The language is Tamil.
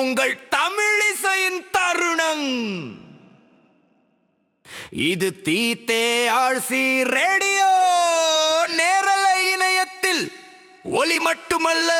உங்கள் தமிழிசையின் தருணம். இது தீத்தே ரேடியோ நேரலை இணையத்தில் ஒலி மட்டுமல்ல,